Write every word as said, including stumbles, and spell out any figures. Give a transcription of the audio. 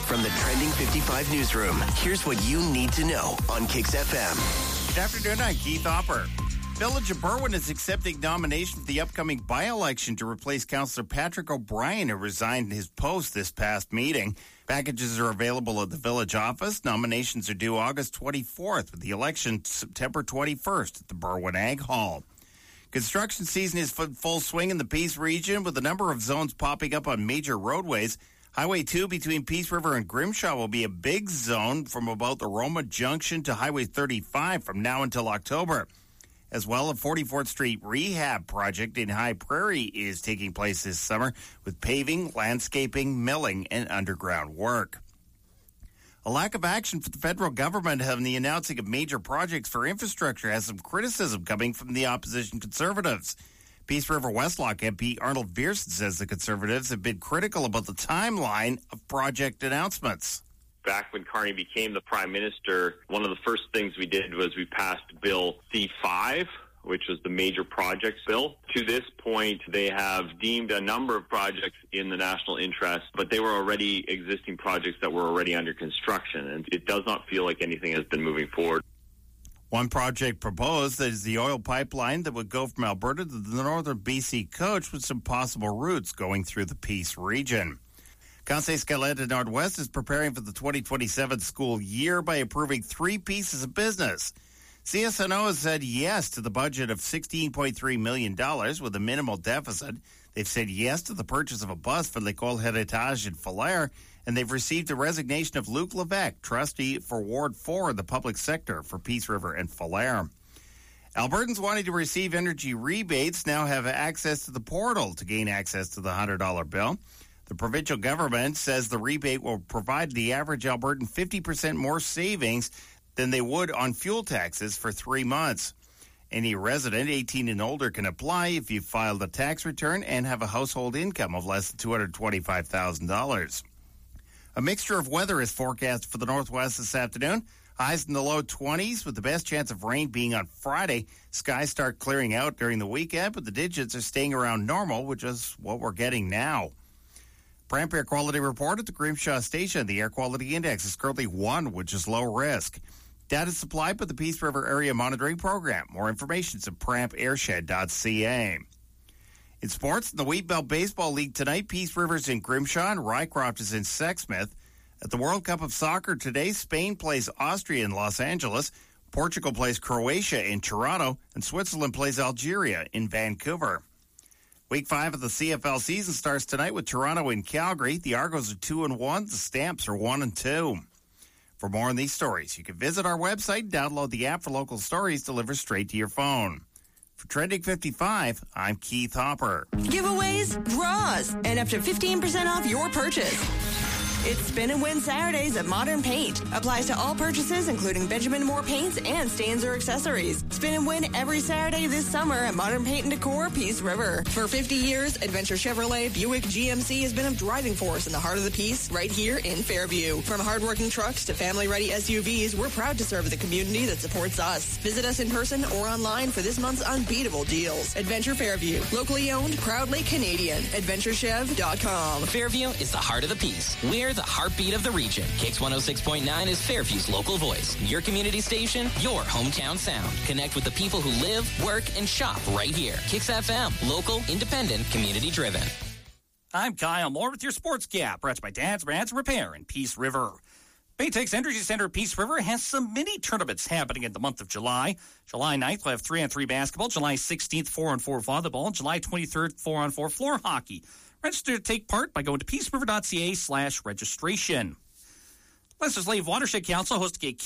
From the Trending fifty-five newsroom, here's what you need to know on Kix F M. Good afternoon, I'm Keith Hopper. Village of Berwyn is accepting nomination for the upcoming by-election to replace Councillor Patrick O'Brien, who resigned his post this past meeting. Packages are available at the village office. Nominations are due August twenty-fourth, with the election September twenty-first at the Berwyn Ag Hall. Construction season is in full swing in the Peace region, with a number of zones popping up on major roadways. Highway two between Peace River and Grimshaw will be a big zone from about the Roma Junction to Highway thirty-five from now until October. As well, a forty-fourth Street rehab project in High Prairie is taking place this summer with paving, landscaping, milling, and underground work. A lack of action for the federal government on the announcing of major projects for infrastructure has some criticism coming from the opposition Conservatives. Peace River Westlock M P Arnold Viersen says the Conservatives have been critical about the timeline of project announcements. Back when Carney became the Prime Minister, one of the first things we did was we passed Bill C five, which was the major projects bill. To this point, they have deemed a number of projects in the national interest, but they were already existing projects that were already under construction, and it does not feel like anything has been moving forward. One project proposed is the oil pipeline that would go from Alberta to the northern B C coast with some possible routes going through the Peace region. Conseil Scalette de Nord-Ouest is preparing for the twenty twenty-seven school year by approving three pieces of business. C S N O has said yes to the budget of sixteen point three million dollars with a minimal deficit. They've said yes to the purchase of a bus for L'École Héritage in Falher, and they've received the resignation of Luc Levesque, trustee for Ward four in the public sector for Peace River and Falher. Albertans wanting to receive energy rebates now have access to the portal to gain access to the one hundred dollar bill. The provincial government says the rebate will provide the average Albertan fifty percent more savings than they would on fuel taxes for three months. Any resident eighteen and older can apply if you filed a tax return and have a household income of less than two hundred twenty-five thousand dollars. A mixture of weather is forecast for the Northwest this afternoon. Highs in the low twenties with the best chance of rain being on Friday. Skies start clearing out during the weekend, but the digits are staying around normal, which is what we're getting now. Pramp Air Quality Report at the Grimshaw Station. The air quality index is currently one, which is low risk. Data supplied by the Peace River Area Monitoring Program. More information is at pramp airshed dot c a. In sports, in the Wheatbelt Baseball League tonight, Peace River's in Grimshaw and Rycroft is in Sexsmith. At the World Cup of Soccer today, Spain plays Austria in Los Angeles, Portugal plays Croatia in Toronto, and Switzerland plays Algeria in Vancouver. Week five of the C F L season starts tonight with Toronto and Calgary. The Argos are two and one. The Stamps are one and two. For more on these stories, you can visit our website, download the app for local stories delivered straight to your phone. For Trending fifty-five, I'm Keith Hopper. Giveaways, draws, and up to fifteen percent off your purchase. It's Spin and Win Saturdays at Modern Paint. Applies to all purchases, including Benjamin Moore paints and stains or accessories. Spin and win every Saturday this summer at Modern Paint and Decor, Peace River. For fifty years, Adventure Chevrolet Buick G M C has been a driving force in the heart of the Peace, right here in Fairview. From hardworking trucks to family-ready S U Vs, we're proud to serve the community that supports us. Visit us in person or online for this month's unbeatable deals. Adventure Fairview, locally owned, proudly Canadian. adventure chev dot com. Fairview is the heart of the Peace. We're the heartbeat of the region. Kix one oh six point nine is Fairview's local voice. Your community station, your hometown sound. Connect with the people who live, work, and shop right here. Kix F M, local, independent, community-driven. I'm Kyle Moore with your Sports Gap, brought to you by Dad's Brands Repair in Peace River. Baytex Energy Center Peace River has some mini tournaments happening in the month of July. July ninth, we'll have three on three basketball. July sixteenth, four on four volleyball. July twenty-third, four on four floor hockey. Register to take part by going to peaceriver dot c a slash registration. Lester's Watershed Council hosting a